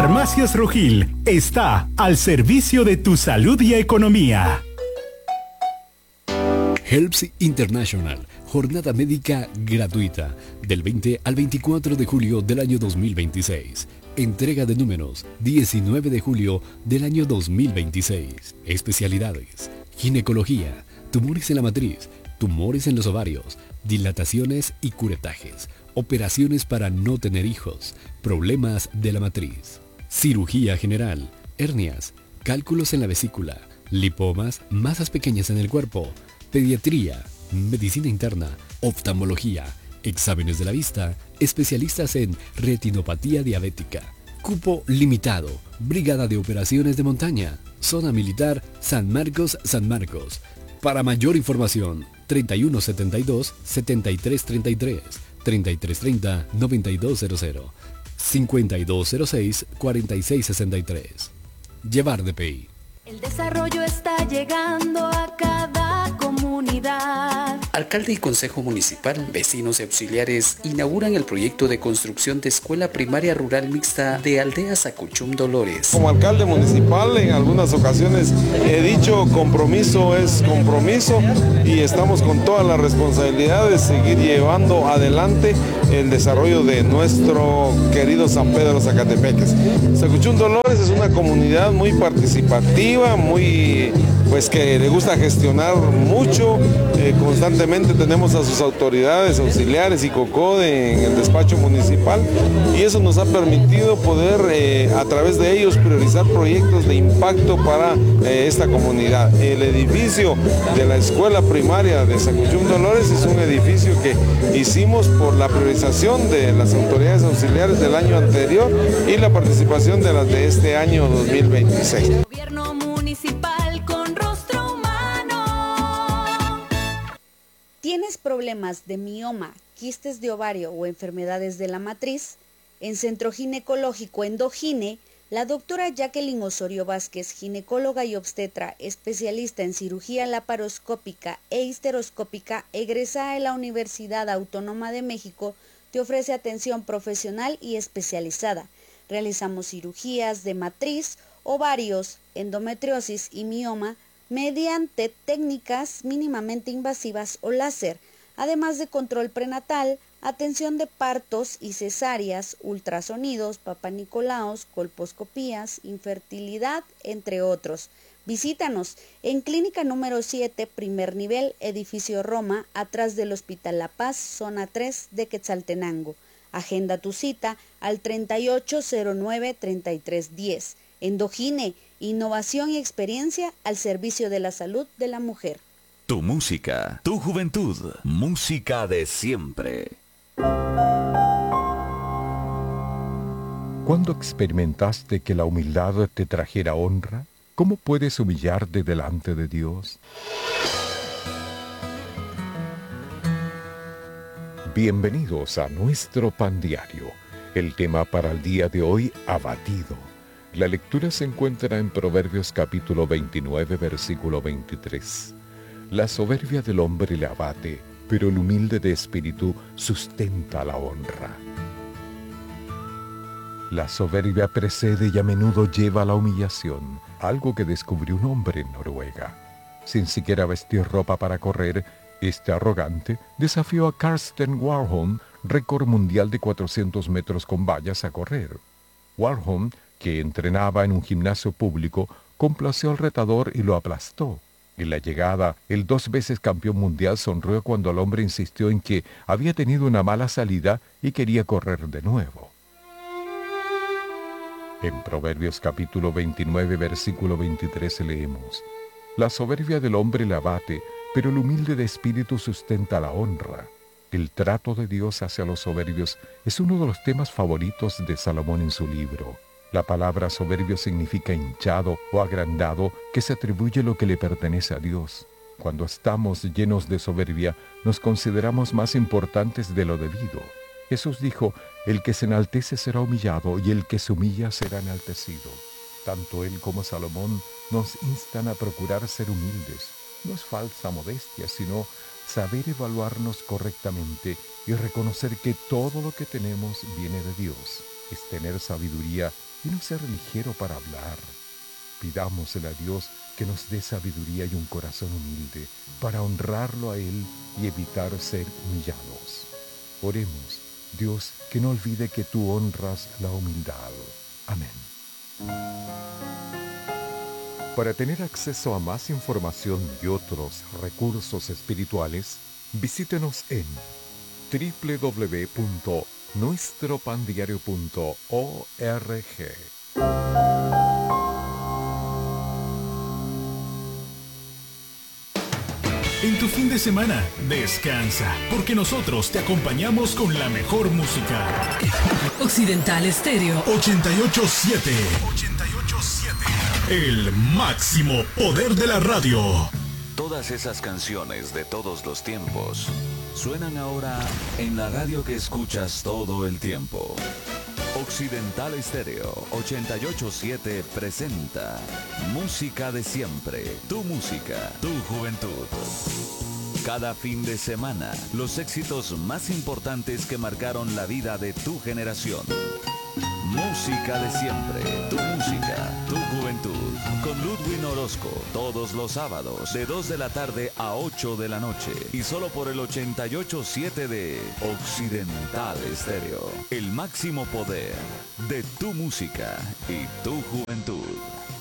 Farmacias Rojil está al servicio de tu salud y economía. Helps International, jornada médica gratuita, del 20 al 24 de julio del año 2026. Entrega de números, 19 de julio del año 2026. Especialidades, ginecología, tumores en la matriz, tumores en los ovarios, dilataciones y curetajes, operaciones para no tener hijos, problemas de la matriz, cirugía general, hernias, cálculos en la vesícula, lipomas, masas pequeñas en el cuerpo, pediatría, medicina interna, oftalmología, exámenes de la vista, especialistas en retinopatía diabética. Cupo limitado, Brigada de Operaciones de Montaña, Zona Militar San Marcos, San Marcos. Para mayor información, 3172-7333, 3330-9200, 5206-4663. Llevar DPI. El desarrollo está llegando a cada comunidad. Alcalde y Consejo Municipal, vecinos y auxiliares inauguran el proyecto de construcción de escuela primaria rural mixta de Aldea Sacuchum Dolores. Como alcalde municipal en algunas ocasiones he dicho compromiso es compromiso y estamos con toda la responsabilidad de seguir llevando adelante el desarrollo de nuestro querido San Pedro Zacatepeques. Sacuchum Dolores es una comunidad muy participativa, muy pues que le gusta gestionar mucho, constantemente tenemos a sus autoridades auxiliares y COCODE en el despacho municipal y eso nos ha permitido poder a través de ellos priorizar proyectos de impacto para esta comunidad. El edificio de la escuela primaria de Sacuchum Dolores es un edificio que hicimos por la priorización de las autoridades auxiliares del año anterior y la participación de las de este año 2026. Gobierno municipal con rostro humano. ¿Tienes problemas de mioma, quistes de ovario o enfermedades de la matriz? En Centro Ginecológico Endogine, la doctora Jacqueline Osorio Vázquez, ginecóloga y obstetra, especialista en cirugía laparoscópica e histeroscópica, egresada de la Universidad Autónoma de México, te ofrece atención profesional y especializada. Realizamos cirugías de matriz, ovarios, endometriosis y mioma mediante técnicas mínimamente invasivas o láser, además de control prenatal, atención de partos y cesáreas, ultrasonidos, papanicolaos, colposcopías, infertilidad, entre otros. Visítanos en Clínica número 7, primer nivel, edificio Roma, atrás del Hospital La Paz, zona 3 de Quetzaltenango. Agenda tu cita al 3809-3310. Endogine, innovación y experiencia al servicio de la salud de la mujer. Tu música, tu juventud, música de siempre. ¿Cuándo experimentaste que la humildad te trajera honra? ¿Cómo puedes humillarte delante de Dios? Bienvenidos a nuestro pan diario. El tema para el día de hoy, abatido. La lectura se encuentra en Proverbios capítulo 29, versículo 23. La soberbia del hombre le abate, pero el humilde de espíritu sustenta la honra. La soberbia precede y a menudo lleva a la humillación, algo que descubrió un hombre en Noruega. Sin siquiera vestir ropa para correr, este arrogante desafió a Karsten Warholm, récord mundial de 400 metros con vallas, a correr. Warholm, que entrenaba en un gimnasio público, complació al retador y lo aplastó. En la llegada, el 2 veces campeón mundial sonrió cuando el hombre insistió en que había tenido una mala salida y quería correr de nuevo. En Proverbios capítulo 29, versículo 23 leemos: La soberbia del hombre le abate, pero el humilde de espíritu sustenta la honra. El trato de Dios hacia los soberbios es uno de los temas favoritos de Salomón en su libro. La palabra soberbio significa hinchado o agrandado, que se atribuye lo que le pertenece a Dios. Cuando estamos llenos de soberbia, nos consideramos más importantes de lo debido. Jesús dijo: el que se enaltece será humillado, y el que se humilla será enaltecido. Tanto él como Salomón nos instan a procurar ser humildes. No es falsa modestia, sino saber evaluarnos correctamente y reconocer que todo lo que tenemos viene de Dios. Es tener sabiduría y no ser ligero para hablar. Pidámosle a Dios que nos dé sabiduría y un corazón humilde para honrarlo a Él y evitar ser humillados. Oremos, Dios, que no olvide que tú honras la humildad. Amén. Para tener acceso a más información y otros recursos espirituales, visítenos en www.nuestropandiario.org. En tu fin de semana, descansa, porque nosotros te acompañamos con la mejor música. Occidental Estéreo 887. El máximo poder de la radio. Todas esas canciones de todos los tiempos suenan ahora en la radio que escuchas todo el tiempo. Occidental Estéreo 887 presenta Música de Siempre, tu música, tu juventud. Cada fin de semana, los éxitos más importantes que marcaron la vida de tu generación. Música de Siempre, tu música, tu juventud. Con Ludwig Orozco, todos los sábados, de 2 de la tarde a 8 de la noche. Y solo por el 88.7 de Occidental Estéreo. El máximo poder de tu música y tu juventud.